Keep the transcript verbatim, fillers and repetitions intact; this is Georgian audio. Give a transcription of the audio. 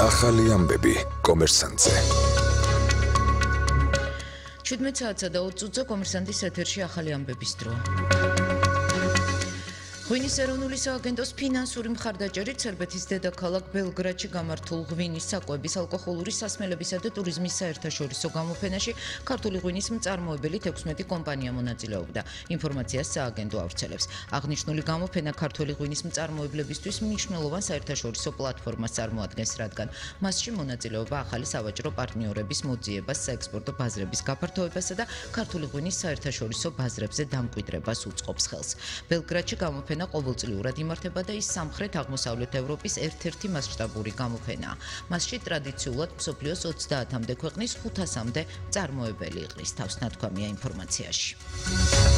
ახალი ამბები კომერსანტზე. შვიდმეტ საათსა და ოცი წუთზე კომერსანტის ეთერში ახალი ამბების დრო. ღვინის ეროვნული სააგენტოს ფინანსური მხარდაჭერით სერბეთის დედაქალაქ ბელგრადში გამართულ ღვინის საკვების ალკოჰოლური სასმელებისა და ტურიზმის საერთაშორისო გამოფენაში ქართული ღვინის მწარმოებელი თექვსმეტი კომპანია მონაწილეობდა. ინფორმაციას სააგენტო ავრცელებს. აღნიშნული გამოფენა ქართული ღვინის მწარმოებლებისთვის მნიშვნელოვან საერთაშორისო პლატფორმას წარმოადგენს, რადგან მასში მონაწილეობა ახალი სავაჭრო პარტნიორების მოძიებას, საექსპორტო ბაზრების გაფართოებასა და ქართული ღვინის საერთაშორისო ბაზრებზე დამკვიდრებას უწყობს ხელს. ბელგრადში გამოფენა ყოველწლიურად იმართება და ის სამხრეთ-აღმოსავლეთ ევროპის ერთ-ერთი მასშტაბური გამოფენაა. მასში ტრადიციულად მსოფლიოს ოცდაათამდე ქვეყნის ხუთასამდე მწარმოებელი იყრის. თავს ნათქვამია ინფორმაციაში.